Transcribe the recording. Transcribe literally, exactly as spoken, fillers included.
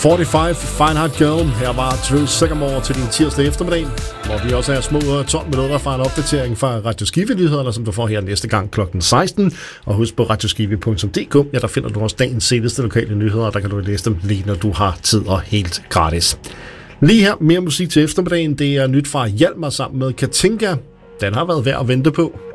femogfyrre, Fine Heart Girl. Her var Drew Sycamore til din tirsdag eftermiddag, hvor vi også er små tolv minutter fra en opdatering fra Radio Skive-nyhederne, som du får her næste gang klokken seksten. Og husk på radioskive punktum d k, ja, der finder du også dagens seneste lokale nyheder, og der kan du læse dem lige når du har tid og helt gratis. Lige her mere musik til eftermiddagen. Det er nyt fra Hjalmar sammen med Katinka. Den har været værd at vente på.